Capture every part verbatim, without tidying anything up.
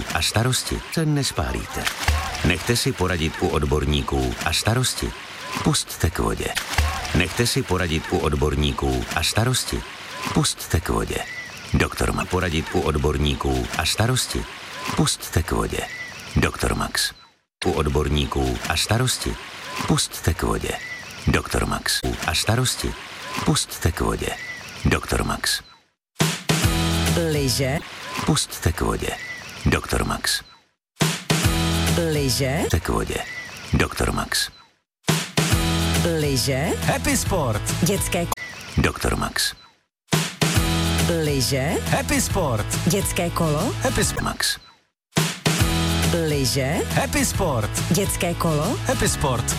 a starosti se nespálíte. Nechte si poradit u odborníků a starosti. Pusťte k vodě. Nechte si poradit u odborníků a starosti. Pusťte k vodě. Doktor má poradit u odborníků a starosti. Pusťte k vodě. Doktor Max. U odborníků a starosti. Pusťte k vodě. Doktor Max. A starosti. Pusťte k vodě. Doktor Max. Lyže. Pusťte k vodě. Doktor Max. Lyže. Pusťte k vodě. Doktor Max. Lyže. Happy Sport. Dětské. Doktor Max. Lyže. Happy Sport. Dětské kolo. Happy Sport. Max. Lyže. Happy Sport. Dětské kolo. Happy Sport.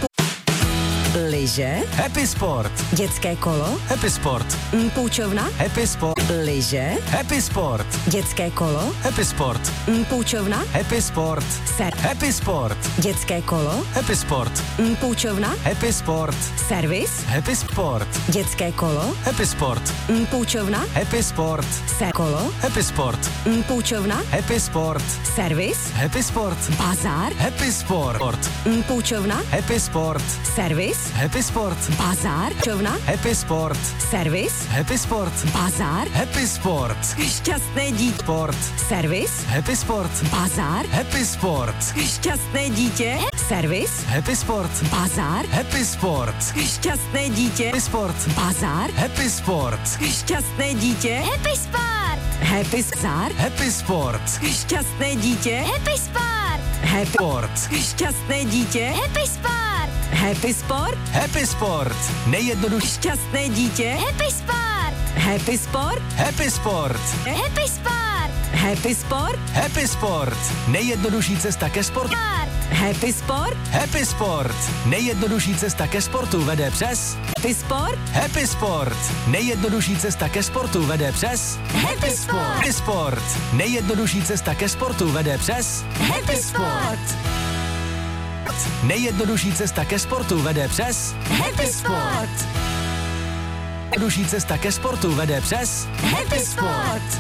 Lyže. Happy Sport. Dětské kolo. Happy Sport. Půjčovna. Happy Sport. Lyže. Happy Sport. Dětské kolo. Happy Sport. Půjčovna. Happy Sport. Ser. Happy Sport. Dětské kolo. Happy Sport. Půjčovna. Happy Sport. Servis. Happy Sport. Dětské kolo. Happy Sport. Půjčovna. Happy Sport. Ser. Kolo. Happy Sport. Půjčovna. Happy Sport. Servis. Happy Sport. Bazár. Happy Sport. Půjčovna. Happy Sport. Servis. Happy Sport. Bazár. Půjčovna. Happy Sport. Servis. Happy Sport. Bazár. Happy Sport. Šťastné dítě. Sport. Servis. Happy Sport. Bazár. Happy Sport. Šťastné dítě. Servis. Happy Sport. Bazár. Happy Sport. Šťastné dítě. Happy Sport. Bazár. Happy Sport. Šťastné dítě. Happy Sport. Happy Bazár. Happy Sport. Šťastné dítě. Happy Sport. Happy Sport. Šťastné dítě. Happy Sport. Happy Sport. Happy Sport. Nejjednodušší. Šťastné dítě. Happy Sport. Happy Sport. Happy Sport. Happy Sport. Happy Sport. Happy Sport. Nejjednodušší cesta ke sportu. Happy Sport. Happy Sport. Nejjednodušší cesta ke sportu vede přes. Happy Sport. Happy Sport. Nejjednodušší cesta ke sportu vede přes. Happy Sport. Happy Sport. Nejjednodušší cesta ke sportu vede přes. Happy Sport. Nejjednodušší cesta ke sportu vede přes. Happy Sport. Nejjednodušší cesta ke sportu vede přes. Happy Sport.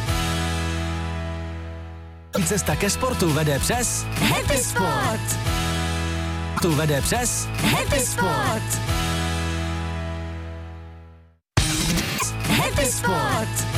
Cesta ke sportu vede přes. Happy Sport. Tu vede přes. Happy Sport. Happy Sport.